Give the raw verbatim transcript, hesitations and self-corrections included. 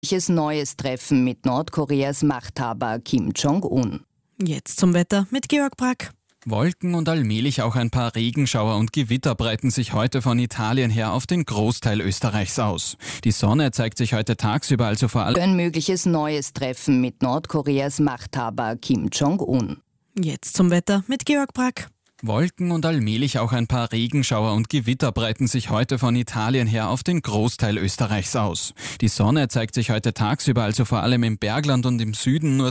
Neues Treffen mit Nordkoreas Machthaber Kim Jong-un. Jetzt zum Wetter mit Georg Brack. Wolken und allmählich auch ein paar Regenschauer und Gewitter breiten sich heute von Italien her auf den Großteil Österreichs aus. Die Sonne zeigt sich heute tagsüber also vor allem. Ein mögliches neues Treffen mit Nordkoreas Machthaber Kim Jong-un. Jetzt zum Wetter mit Georg Brack. Wolken und allmählich auch ein paar Regenschauer und Gewitter breiten sich heute von Italien her auf den Großteil Österreichs aus. Die Sonne zeigt sich heute tagsüber also vor allem im Bergland und im Süden nur